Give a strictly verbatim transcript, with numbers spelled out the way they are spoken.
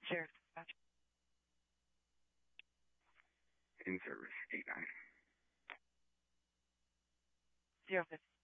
Sheriff Dispatch. In service, eight nine. Zero fifty.